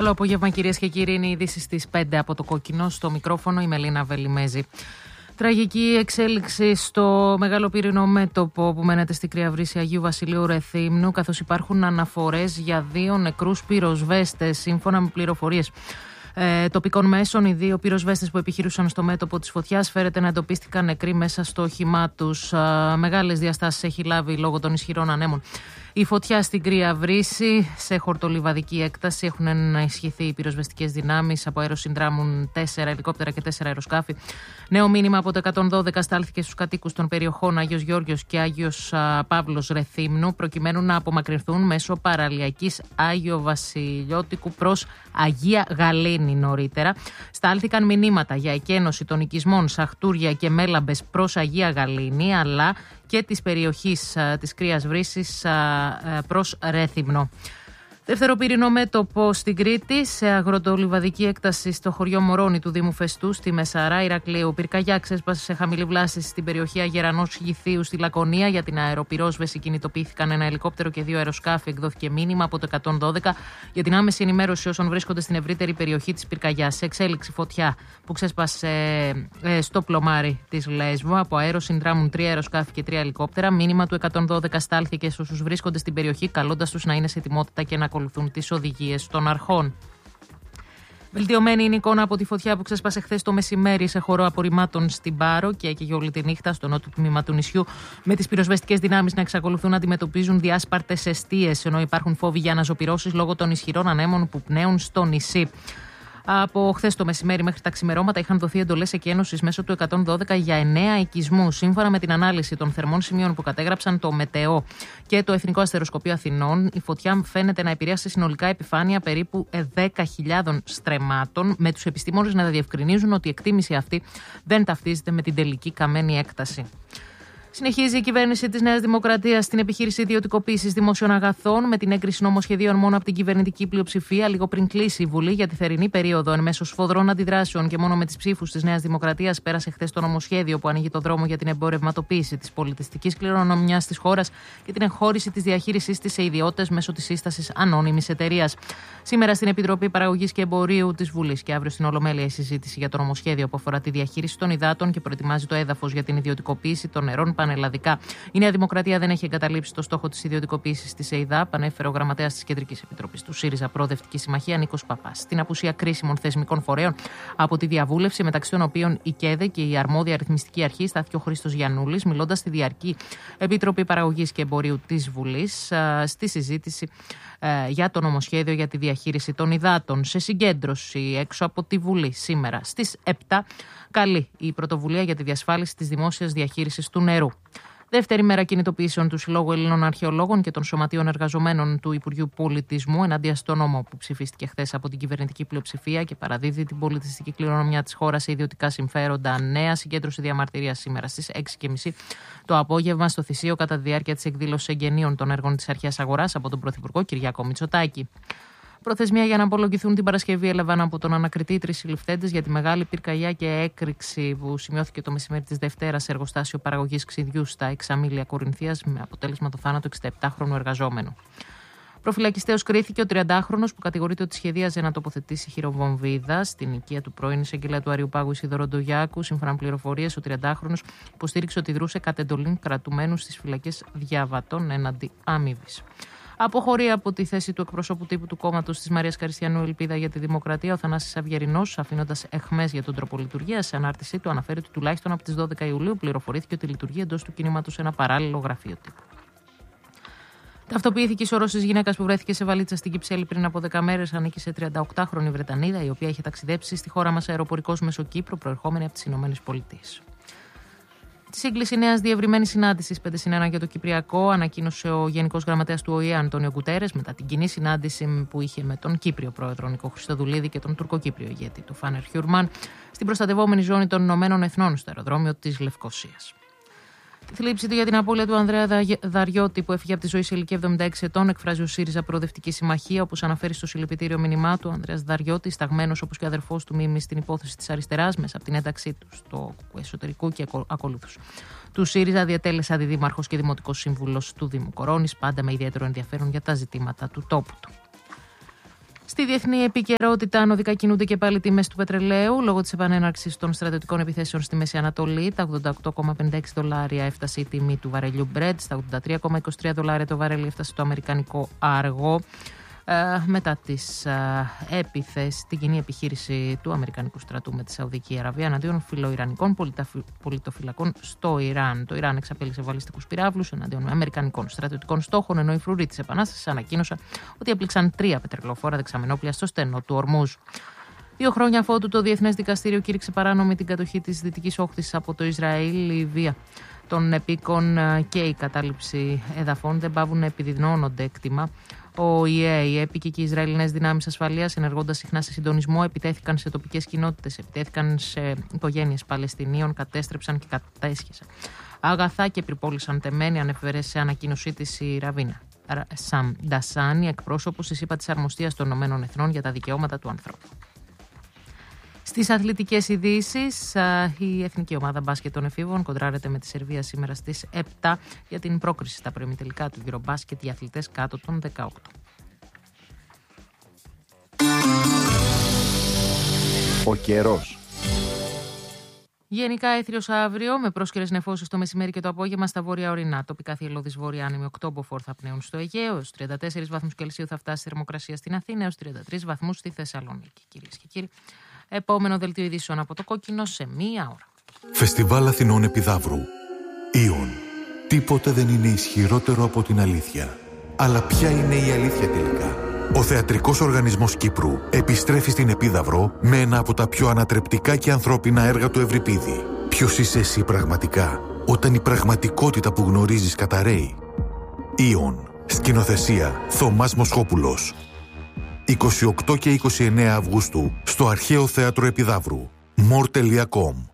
Καλό απόγευμα, κυρίες και κύριοι. Είναι οι ειδήσεις στις 5 από το Κόκκινο. Στο μικρόφωνο η Μελίνα Βελιμέζη. Τραγική εξέλιξη στο Μεγάλο Πύρινο μέτωπο που μένεται στη Κρύα Βρύση Αγίου Βασιλείου Ρεθύμνου, καθώς υπάρχουν αναφορές για 2 νεκρούς πυροσβέστες, σύμφωνα με πληροφορίες τοπικών μέσων. Οι 2 πυροσβέστες που επιχειρούσαν στο μέτωπο της φωτιάς φέρεται να εντοπίστηκαν νεκροί μέσα στο όχημά τους. Μεγάλες διαστάσεις έχει λάβει λόγω των ισχυρών ανέμων η φωτιά στην Κρύα Βρύση. Σε χορτολιβαδική έκταση έχουν ενισχυθεί οι πυροσβεστικές δυνάμεις. Από αέρο συνδράμουν 4 ελικόπτερα και 4 αεροσκάφη. Νέο μήνυμα από το 112 στάλθηκε στους κατοίκους των περιοχών Άγιος Γεώργιος και Άγιος Παύλος Ρεθύμνου, προκειμένου να απομακρυνθούν μέσω παραλιακής Άγιο Βασιλιώτικου προς Αγία Γαλήνη νωρίτερα. Στάλθηκαν μηνύματα για εκένωση των οικισμών Σαχτούρια και Μέλαμπες προς Αγία Γαλήνη, αλλά και της περιοχής της Κρύας Βρύσης προς Ρέθυμνο. Δεύτερο πύρινο μέτωπο στην Κρήτη, σε αγροτολιβαδική έκταση στο χωριό Μωρώνη του Δήμου Φεστού, στη Μεσαρά Ηρακλείου. Πυρκαγιά ξέσπασε σε χαμηλή βλάση στην περιοχή Αγερανός Γηθίου στη Λακωνία. Για την αεροπυρόσβεση κινητοποιήθηκαν ένα ελικόπτερο και 2 αεροσκάφη. Εκδόθηκε μήνυμα από το 112 για την άμεση ενημέρωση όσων βρίσκονται στην ευρύτερη περιοχή της πυρκαγιάς. Σε εξέλιξη φωτιά που ξέσπασε στο πλωμάρι της Λέσβου. Από αέρο συνδράμουν 3 αεροσκάφη και 3 ελικόπτερα. Μήνυμα του 112 στάλθηκε σε όσους βρίσκονται στην περιοχή, καλώντας τους να είναι σε ετοιμότητα και να ακολουθούν τις οδηγίες των αρχών. Βελτιωμένη είναι η εικόνα από τη φωτιά που ξέσπασε χθες το μεσημέρι σε χώρο απορριμμάτων στην Πάρο και έκαιγε όλη τη νύχτα στο νότιο τμήμα του νησιού, με τις πυροσβεστικές δυνάμεις να εξακολουθούν να αντιμετωπίζουν διάσπαρτες εστίες, ενώ υπάρχουν φόβοι για αναζωπυρώσεις λόγω των ισχυρών ανέμων που πνέουν στο νησί. Από χθες το μεσημέρι μέχρι τα ξημερώματα είχαν δοθεί εντολές εκένωσης μέσω του 112 για 9 οικισμούς. Σύμφωνα με την ανάλυση των θερμών σημείων που κατέγραψαν το ΜΕΤΕΟ και το Εθνικό Αστεροσκοπείο Αθηνών, η φωτιά φαίνεται να επηρέασε συνολικά επιφάνεια περίπου 10.000 στρεμμάτων, με τους επιστήμονες να διευκρινίζουν ότι η εκτίμηση αυτή δεν ταυτίζεται με την τελική καμένη έκταση. Συνεχίζει η κυβέρνηση της Νέας Δημοκρατίας στην επιχείρηση ιδιωτικοποίησης δημόσιων αγαθών, με την έγκριση νομοσχεδίων μόνο από την κυβερνητική πλειοψηφία, λίγο πριν κλείσει η Βουλή για τη θερινή περίοδο. Εν μέσω σφοδρών αντιδράσεων και μόνο με τις ψήφους της Νέας Δημοκρατίας, πέρασε χθες το νομοσχέδιο που ανοίγει το δρόμο για την εμπορευματοποίηση της πολιτιστικής κληρονομιάς της χώρας και την εγχώρηση της διαχείρισης της σε ιδιώτες μέσω της σύστασης ανώνυμης εταιρείας. Σήμερα στην Επιτροπή Παραγωγής και Εμπορίου της Βουλής και αύριο στην Ολομέλεια η συζήτηση για το νομοσχέδιο που αφορά τη διαχείριση των υδάτων και προετοιμάζει το έδαφος για την ιδιωτικοποίηση των νερών πανελλαδικά. Η Νέα Δημοκρατία δεν έχει εγκαταλείψει το στόχο της ιδιωτικοποίησης της ΕΙΔΑΠ, ανέφερε ο γραμματέας της Κεντρικής Επιτροπής του ΣΥΡΙΖΑ Προοδευτική Συμμαχία, Νίκος Παπάς. Στην απουσία κρίσιμων θεσμικών φορέων από τη διαβούλευση, μεταξύ των οποίων η ΚΕΔΕ και η αρμόδια αριθμιστική αρχή, στάθηκε ο Χρήστος Γιαννούλης, μιλώντας στη Διαρκή Επιτροπή Παραγωγής και Εμπορίου της Βουλής, στη συζήτηση για το νομοσχέδιο για τη διαχείριση των υδάτων. Σε συγκέντρωση έξω από τη Βουλή σήμερα στις 7, καλεί η πρωτοβουλία για τη διασφάλιση της δημόσιας διαχείρισης του νερού. Δεύτερη μέρα κινητοποιήσεων του Συλλόγου Ελλήνων Αρχαιολόγων και των Σωματείων Εργαζομένων του Υπουργείου Πολιτισμού ενάντια στο νόμο που ψηφίστηκε χθες από την κυβερνητική πλειοψηφία και παραδίδει την πολιτιστική κληρονομιά της χώρας σε ιδιωτικά συμφέροντα. Νέα συγκέντρωση διαμαρτυρίας σήμερα στις 6.30 το απόγευμα στο Θησίο κατά τη διάρκεια της εκδήλωσης εγγενείων των έργων της Αρχαίας Αγοράς από τον Πρωθυπουργό Κυριάκο Μητσοτάκη. Προθεσμία για να απολογηθούν την Παρασκευή έλαβαν από τον ανακριτή 3 συλληφθέντες για τη μεγάλη πυρκαγιά και έκρηξη που σημειώθηκε το μεσημέρι της Δευτέρας σε εργοστάσιο παραγωγής ξυδιού στα Εξαμήλια Κορινθίας, με αποτέλεσμα το θάνατο 67χρονου εργαζόμενου. Προφυλακιστέως κρίθηκε ο 30χρονος που κατηγορείται ότι σχεδίαζε να τοποθετήσει χειροβομβίδα στην οικία του πρώην εισαγγελέα του Αριού Πάγου Ισίδωρο Ντογιάκου. Σύμφωνα με πληροφορίες, ο 30χρονος υποστήριξε ότι δρούσε κατ' εντολή κρατουμένου στις φυλακές Διαβατών έναντι αμοιβής. Αποχωρεί από τη θέση του εκπροσώπου τύπου του κόμματος της Μαρίας Καριστιανού Ελπίδα για τη Δημοκρατία ο Θανάσης Αυγερινός, αφήνοντας εχμές για τον τρόπο λειτουργίας. Σε ανάρτησή του αναφέρει ότι τουλάχιστον από τις 12 Ιουλίου πληροφορήθηκε ότι λειτουργεί εντός του κινήματος ένα παράλληλο γραφείο τύπου. Ταυτοποιήθηκε η σωρός της γυναίκας που βρέθηκε σε βαλίτσα στην Κυψέλη πριν από 10 μέρες. Ανήκει σε 38χρονη Βρετανίδα, η οποία είχε ταξιδέψει στη χώρα μας αεροπορικός μέσω Κύπρου, προερχόμενη από τις ΗΠΑ. Τη σύγκληση νέας διευρυμένης συνάντησης 5+1 για το Κυπριακό ανακοίνωσε ο Γενικός Γραμματέας του ΟΗΕ Αντώνιο Γκουτέρες μετά την κοινή συνάντηση που είχε με τον Κύπριο Πρόεδρο Νικό Χριστοδουλίδη και τον Τουρκοκύπριο ηγέτη του Φάνερ Χιουρμάν στην προστατευόμενη ζώνη των Ηνωμένων Εθνών στο αεροδρόμιο της Λευκωσίας. Τη θλίψη του για την απώλεια του Ανδρέα Δαριώτη, που έφυγε από τη ζωή σε ηλικία 76 ετών, εκφράζει ο ΣΥΡΙΖΑ Προοδευτική Συμμαχία. Όπως αναφέρει στο συλληπιτήριο μήνυμά του, ο Ανδρέας Δαριώτης, ταγμένος όπως και ο αδερφός του Μίμη στην υπόθεση της αριστεράς, μέσα από την ένταξή του στο εσωτερικού και ακολούθους του ΣΥΡΙΖΑ, διατέλεσε αντιδήμαρχος και δημοτικός σύμβουλος του Δήμου Κορώνης, πάντα με ιδιαίτερο ενδιαφέρον για τα ζητήματα του τόπου του. Στη διεθνή επικαιρότητα, ανωδικά κινούνται και πάλι τιμές του πετρελαίου λόγω της επανέναρξης των στρατιωτικών επιθέσεων στη Μέση Ανατολή. Τα $88,56 έφτασε η τιμή του βαρελιού Brent, στα $83,23 το βαρέλι έφτασε το αμερικανικό άργο. Μετά τις έπιθες, την κοινή επιχείρηση του Αμερικανικού στρατού με τη Σαουδική Αραβία εναντίον φιλοϊρανικών πολιτοφυλακών στο Ιράν. Το Ιράν εξαπέλυσε βαλιστικούς πυράβλους εναντίον αμερικανικών στρατιωτικών στόχων, ενώ οι φρουροί της Επανάστασης ανακοίνωσαν ότι έπληξαν 3 πετρελοφόρα δεξαμενόπλια στο στενό του Ορμούζ. 2 χρόνια αφότου το Διεθνές Δικαστήριο κήρυξε παράνομη την κατοχή της Δυτικής Όχθης από το Ισραήλ, η βία των επίκων και η κατάληψη εδαφών δεν παύουν να επιδεινώνονται έκτιμα. Ο ΙΕ, οι ΕΠΙ και οι Ισραηλινές δυνάμεις ασφαλείας, ενεργώντας συχνά σε συντονισμό, επιτέθηκαν σε τοπικές κοινότητες, επιτέθηκαν σε οικογένειες Παλαιστινίων, κατέστρεψαν και κατέσχεσαν αγαθά και πυρπόλησαν τεμένη, ανέφερε σε ανακοίνωσή της η Ραβίνα Σαμντασάνη, εκπρόσωπος της ΥΠΑ της Αρμοστίας των ΗΕ για τα δικαιώματα του ανθρώπου. Στις αθλητικές ειδήσεις, η εθνική ομάδα μπάσκετ των εφήβων κοντράρεται με τη Σερβία σήμερα στις 7 για την πρόκριση στα προημιτελικά του Eurobasket για αθλητές κάτω των 18. Ο καιρός. Γενικά έθριος αύριο, με πρόσκαιρες νεφώσεις το μεσημέρι και το απόγευμα στα βόρεια ορεινά. Τοπικά θυελλώδης βόρεια άνεμη 8 μποφόρ θα πνέουν στο Αιγαίο, έως 34 βαθμούς Κελσίου θα φτάσει η θερμοκρασία στην Αθήνα, έως 33 βαθμούς στη Θεσσαλονίκη. Κυρίες και κύριοι, επόμενο δελτίο ειδήσεων από το Κόκκινο σε 1 ώρα. Φεστιβάλ Αθηνών Επιδαύρου. Ιον. Τίποτε δεν είναι ισχυρότερο από την αλήθεια. Αλλά ποια είναι η αλήθεια τελικά? Ο Θεατρικός Οργανισμός Κύπρου επιστρέφει στην Επίδαυρο με ένα από τα πιο ανατρεπτικά και ανθρώπινα έργα του Ευρυπίδη. Ποιος είσαι εσύ πραγματικά, όταν η πραγματικότητα που γνωρίζεις καταρρέει? Ιον. Σκηνοθεσία Θωμάς Μοσχόπουλος. 28 και 29 Αυγούστου στο Αρχαίο Θέατρο Επιδαύρου. more.com